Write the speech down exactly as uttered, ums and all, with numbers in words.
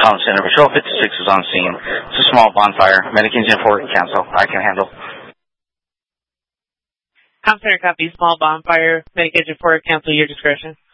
Collins Center, Patrol fifty-six is on scene. It's a small bonfire. Medic engine four, cancel. I can handle. Collins Center, copy. Small bonfire. Medic engine four, cancel your discretion.